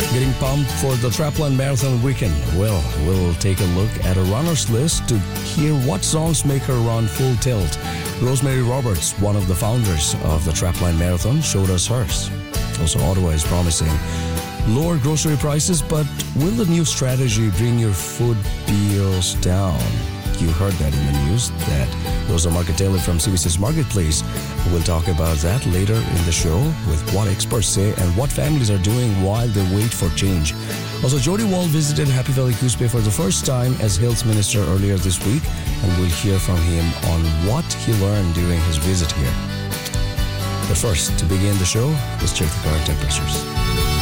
Getting pumped for the Trapline Marathon weekend? Well, we'll take a look at a runner's list to hear what songs make her run full tilt. Rosemary Roberts, one of the founders of the Trapline Marathon, showed us hers. Also, Ottawa is promising lower grocery prices, but will the new strategy bring your food bills down? You heard that in the news, that Rosa Marcatelli from CBC's Marketplace. We'll talk about that later in the show with what experts say and what families are doing while they wait for change. Also, Jody Wall visited Happy Valley Goose Bay for the first time as Health Minister earlier this week, and we'll hear from him on what he learned during his visit here. But first, to begin the show, let's check the current temperatures.